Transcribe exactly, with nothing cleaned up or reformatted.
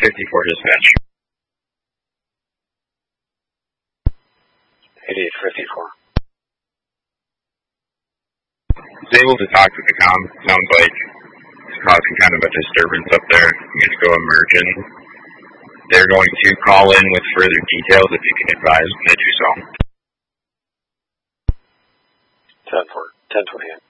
fifty-four dispatch. eighty-eight fifty-four. I was able to talk to the comm. It sounds like it's causing kind of a disturbance up there. I'm going to go emergent. They're going to call in with further details if you can advise when they do so. ten four, ten twenty-eight.